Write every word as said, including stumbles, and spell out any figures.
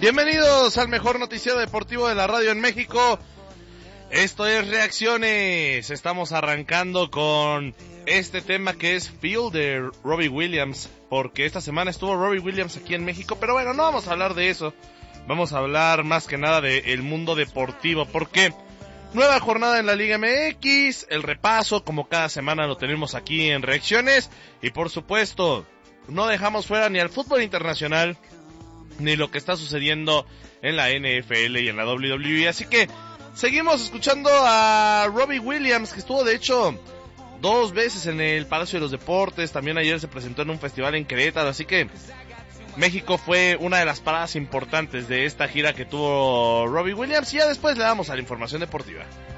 Bienvenidos al mejor noticiero deportivo de la radio en México. Esto es Reacciones. Estamos arrancando con este tema que es Feel de Robbie Williams, porque esta semana estuvo Robbie Williams aquí en México, pero bueno, no vamos a hablar de eso. Vamos a hablar más que nada del mundo deportivo, porque nueva jornada en la Liga M X, el repaso como cada semana lo tenemos aquí en Reacciones, y por supuesto no dejamos fuera ni al fútbol internacional ni lo que está sucediendo en la N F L y en la W W E, así que seguimos escuchando a Robbie Williams, que estuvo de hecho dos veces en el Palacio de los Deportes, también ayer se presentó en un festival en Querétaro, así que México fue una de las paradas importantes de esta gira que tuvo Robbie Williams, y ya después le damos a la información deportiva.